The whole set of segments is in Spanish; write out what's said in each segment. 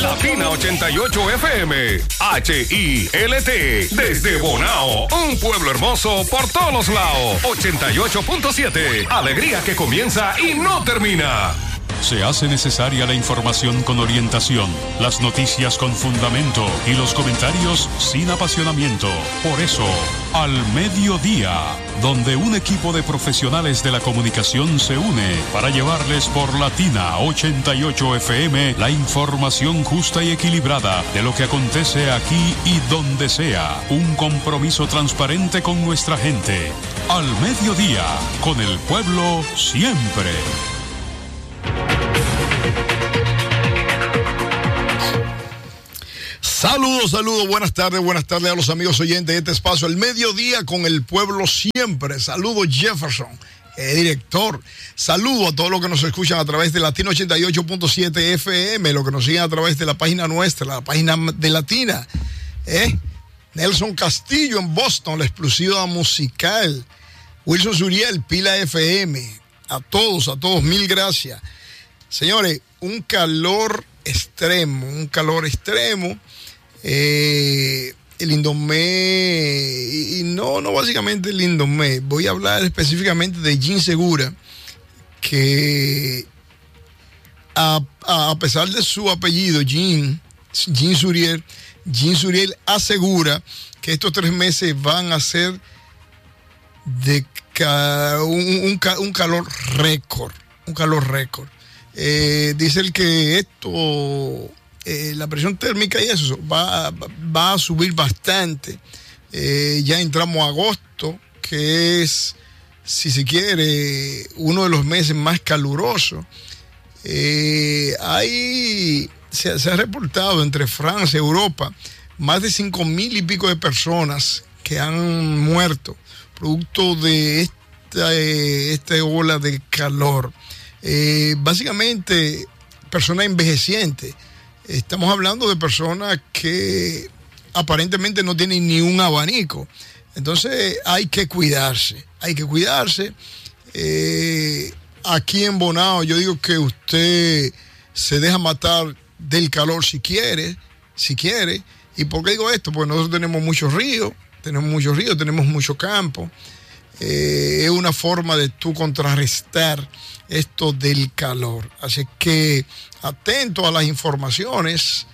Latina 88 FM, HILT, desde Bonao, un pueblo hermoso por todos los lados. 88.7, alegría que comienza y no termina. Se hace necesaria la información con orientación, las noticias con fundamento y los comentarios sin apasionamiento. Por eso, Al Mediodía, donde un equipo de profesionales de la comunicación se une para llevarles por Latina 88 FM la información justa y equilibrada de lo que acontece aquí y donde sea. Un compromiso transparente con nuestra gente. Al Mediodía, con el pueblo siempre. Saludos, buenas tardes a los amigos oyentes de este espacio, El Mediodía con el pueblo siempre. Saludos Jefferson, director. Saludo a todos los que nos escuchan a través de Latino 88.7 FM, los que nos siguen a través de la página nuestra, la página de Latina. Nelson Castillo en Boston, la explosiva musical. Wilson Suriel, Pila FM. A todos, mil gracias. Señores, un calor extremo. El Indomé, y no básicamente el Indomé, voy a hablar específicamente de Jean Segura, que a pesar de su apellido, Jean Suriel asegura que estos 3 meses van a ser de un calor récord, dice él que esto... la presión térmica y eso va a subir bastante. Ya entramos a agosto, que es, si se quiere, uno de los meses más calurosos. Se ha reportado entre Francia y Europa más de 5,000 y pico de personas que han muerto producto de esta ola de calor. Básicamente, personas envejecientes. Estamos hablando de personas que aparentemente no tienen ni un abanico. Entonces hay que cuidarse. Aquí en Bonao yo digo que usted se deja matar del calor si quiere. ¿Y por qué digo esto? Porque nosotros tenemos muchos ríos, tenemos mucho campo. Es una forma de tú contrarrestar esto del calor. Así que atento a las informaciones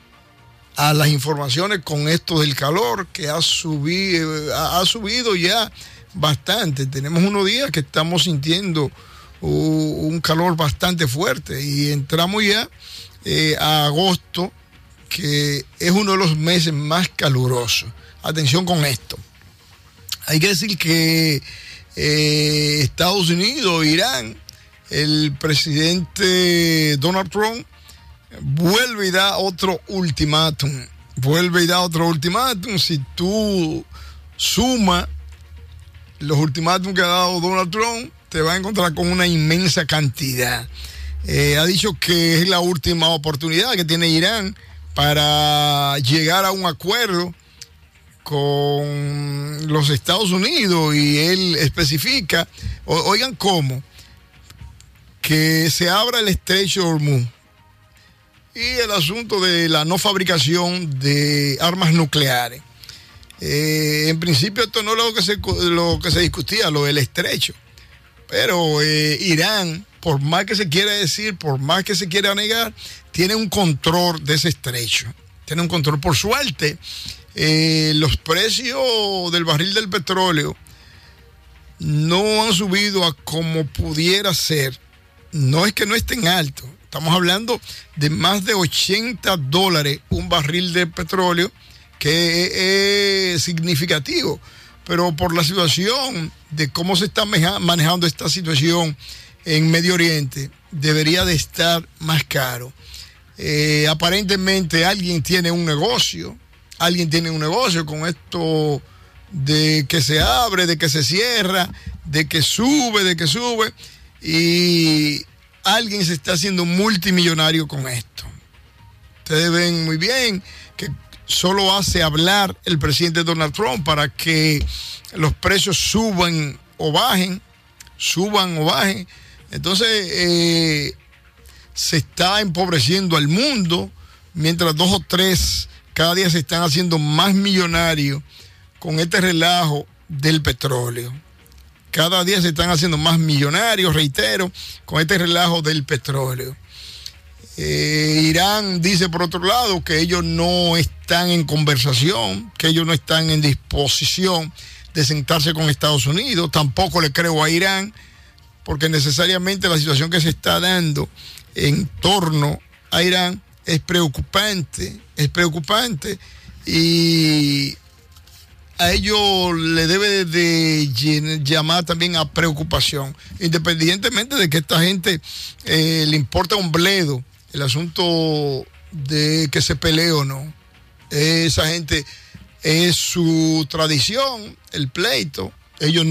con esto del calor que ha subido ya bastante. Tenemos unos días que estamos sintiendo un calor bastante fuerte y entramos ya a agosto, que es uno de los meses más calurosos. Atención con esto. Hay que decir que Estados Unidos, Irán, el presidente Donald Trump vuelve y da otro ultimátum. Si tú sumas los ultimátums que ha dado Donald Trump, te vas a encontrar con una inmensa cantidad. Ha dicho que es la última oportunidad que tiene Irán para llegar a un acuerdo con los Estados Unidos, y él especifica, oigan cómo, que se abra el estrecho de Hormuz y el asunto de la no fabricación de armas nucleares. En principio esto no es lo que se discutía, lo del estrecho, pero Irán, por más que se quiera decir, por más que se quiera negar, tiene un control de ese estrecho, por suerte. Los precios del barril del petróleo no han subido a como pudiera ser. No es que no estén altos, estamos hablando de más de $80 un barril de petróleo, que es significativo, pero por la situación de cómo se está manejando esta situación en Medio Oriente, debería de estar más caro. Aparentemente alguien tiene un negocio con esto de que se abre, de que se cierra, de que sube, y alguien se está haciendo multimillonario con esto. Ustedes ven muy bien que solo hace hablar el presidente Donald Trump para que los precios suban o bajen. Entonces se está empobreciendo al mundo, mientras 2 o 3 cada día se están haciendo más millonarios con este relajo del petróleo. Cada día se están haciendo más millonarios, reitero, con este relajo del petróleo. Irán dice por otro lado que ellos no están en conversación, que ellos no están en disposición de sentarse con Estados Unidos. Tampoco le creo a Irán, porque necesariamente la situación que se está dando en torno a Irán es preocupante y a ellos le debe de llamar también a preocupación, independientemente de que esta gente le importa un bledo el asunto de que se pelee o no. Esa gente es su tradición, el pleito. Ellos